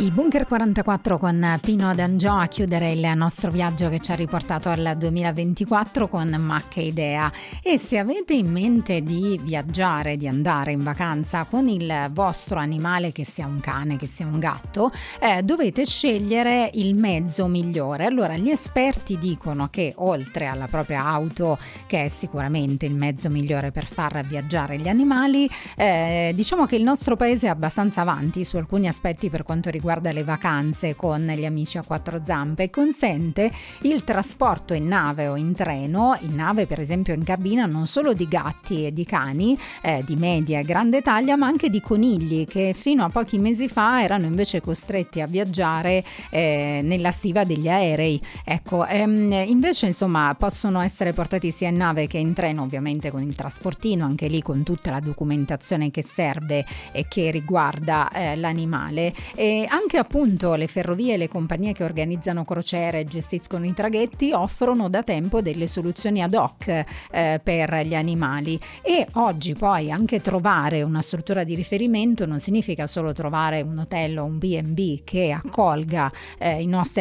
I Bunker 44 con Pino D'Angio a chiudere il nostro viaggio che ci ha riportato al 2024 con Ma che idea. E se avete in mente di viaggiare, di andare in vacanza con il vostro animale, che sia un cane, che sia un gatto, dovete scegliere il mezzo migliore. Allora, gli esperti dicono che oltre alla propria auto, che è sicuramente il mezzo migliore per far viaggiare gli animali, diciamo che il nostro paese è abbastanza avanti su alcuni aspetti per quanto riguarda le vacanze con gli amici a quattro zampe. Consente il trasporto in nave o in treno, in nave per esempio in cabina, non solo di gatti e di cani di media e grande taglia, ma anche di conigli che fino a pochi mesi fa erano invece costretti a viaggiare nella stiva degli aerei. Ecco, invece insomma possono essere portati sia in nave che in treno, ovviamente con il trasportino, anche lì con tutta la documentazione che serve e che riguarda l'animale. E anche appunto le ferrovie e le compagnie che organizzano crociere e gestiscono i traghetti offrono da tempo delle soluzioni ad hoc per gli animali. E oggi poi anche trovare una struttura di riferimento non significa solo trovare un hotel o un B&B che accolga i nostri